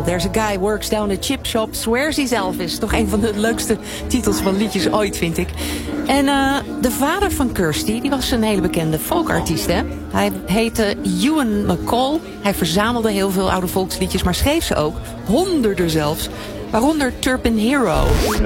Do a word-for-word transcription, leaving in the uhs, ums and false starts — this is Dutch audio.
There's a guy works down a chip shop, swears he's Elvis. Toch een van de leukste titels van liedjes ooit, vind ik. En uh, de vader van Kirsty, die was een hele bekende folkartiest, hè? Hij heette Ewan McCall. Hij verzamelde heel veel oude volksliedjes, maar schreef ze ook. Honderden zelfs. Waaronder Turpin Hero.